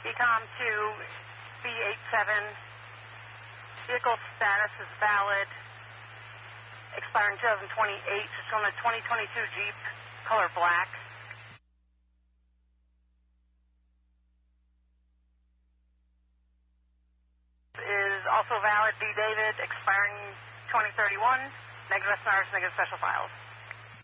Ecom 2, B87, vehicle status is valid, expiring 2028, it's on a 2022 Jeep, color black. Is also valid, B. David, expiring 2031, negative SNRs, negative special files.